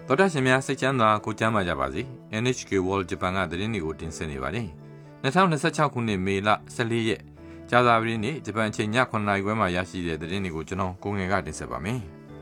တော်တာရှင်များစိတ်ချမ်းသာကိုကြမ်းပါကြပါစေ NHK World Japan ကသတင်းတွေကိုတင်ဆက်နေပါတယ်2026ခုနှစ်မေလ14ရက်ကြာသပတေးနေ့ဂျပန်အချိန်ည9:00နာရီခွဲမှာရရှိတဲ့သတင်းတွေကိုကျွန်တော်ကိုငယ်ကတင်ဆက်ပါမယ်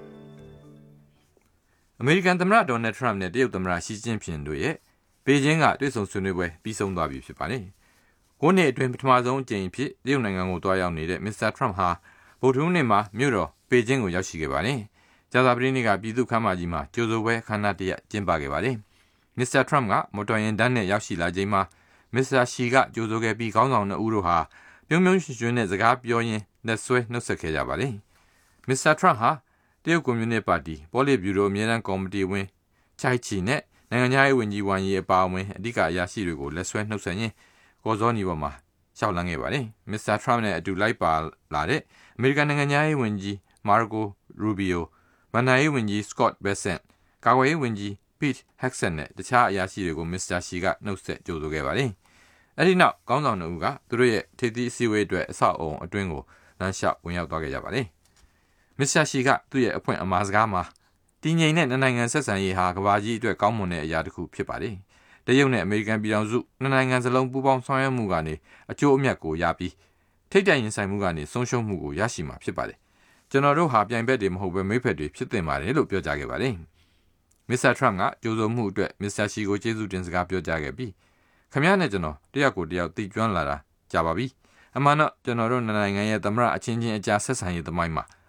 အမေရိကန်သမ္မတဒေါ်နယ်ထရမ့်နဲ့တရုတ်သမ္မတရှီကျင်းဖျင်တို့ရဲ့ဘေကျင်းကတွေ့ဆုံဆွေးနွေးပွဲပြီးဆုံးသွားပြီဖြစ်ပါတယ်ခုနှစ်အတွင်းပထမဆုံးအကြိမ်ဖြစ်တရုတ်နိုင်ငံကိုတွားရောက်နေတဲ့မစ္စတာထရမ့်ဟာဗုဒ္ဓဟူးနေ့မှာမြို့တော်ဘေကျင်းကိုရောက်ရှိခဲ့ပါတယ်ကြာသပတေးနေ့ကပြည်သူ့ခန်းမကြီးမှာကြိုဆိုပွဲခမ်းနားတစ်ရပ်ကျင်းပခဲ့ပါတယ်။မစ္စတာထရမ့်ကမော်တော်ယာဉ်တန်းနဲ့ရောက်ရှိလာချိန်မှာမစ္စတာရှီကကြိုဆိုခဲ့ပြီးခေါင်းဆောင်နှစ်ဦးတို့ဟာပြုံးပြုံးရွှင်ရွှင်နဲ့စကားပြောရင်းလက်ဆွဲနှုတ်ဆက်ခဲ့ကြပါတယ်။မစ္စတာထရမ့်ဟာတရုတ်ကွန်မြူနစ်ပါတီပေါ်လစ်ဗျူရိုအမြဲတမ်းကော်မတီဝင်ချိုက်ချီနဲ့နိုင်ငံခြားရေးဝန်ကြီးဝမ်ယီအပါအဝင်အဓိကအရာရှိတွေကိုလက်ဆွဲနှုတ်ဆက်ရင်းကော်စောနီပေါ်မှာရှောက်လန်းခဲ့ပါတယ်။မစ္စတာထရမ့်နဲ့အတူလိုက်ပါလာတဲ့အမေရိကန်နိုင်ငံခြားရေးဝန်ကြီးမာကိုရူဘီယိုဗန်နာရေးဝန်ကြီး Scott Bessent ကာကွယ်ရေးဝန်ကြီး Pete Hegseth နဲ့တခြားအရာရှိတွေကိုမစ္စတာရှီကနှုတ်ဆက်ကြိုဆိုခဲ့ပါတယ်။အဲဒီနောက်ခေါင်းဆောင်တို့ကသူတို့ရဲ့ထိပ်သီးအစည်းအဝေးအတွက်အဆောက်အုံအတွင်းကိုလမ်းလျှောက်ဝင်ရောက်သွားခဲ့ကြပါတယ်။မစ္စတာရှီကသူ့ရဲ့အဖွင့်အမှာစကားမှာတည်ငြိမ်တဲ့နိုင်ငံဆက်ဆံရေးဟာကမ္ဘာကြီးအတွက်ကောင်းမွန်တဲ့အရာတစ်ခုဖြစ်ပါတယ်။တရုတ်နဲ့အမေရိကန်ပြည်ထောင်စုနိုင်ငံစလုံးပူးပေါင်းဆောင်ရွက်မှုကနေအကျိုးအမြတ်ကိုရပြီးထိပ်တိုက်ရင်ဆိုင်မှုကနေဆုံးရှုံးမှုကိုရရှိမှာဖြစ်ပါတယ်။ကျွန်တော်တို့ဟာပြိုင်ဘက်တွေမဟုတ်ဘဲမိတ်ဖက်တွေဖြစ်တင်ပါတယ်လို့ပြောကြားခဲ့ပါတယ်။မစ္စတာထရမ့်ကကြိုးစုံမှုအတွက်မစ္စတာရှီကိုကျေးဇူးတင်စကားပြောကြားခဲ့ပြီးခင်ဗျားနဲ့ကျွန်တော်တယောက်ကိုတယောက်သိကျွမ်းလာတာကြာပါပြီ။အမှန်တော့ကျွန်တော်တို့နိုင်ငံရဲ့သမ္မတအချင်းချင်းအကြားဆက်ဆံရေးသမိုင်းမှာ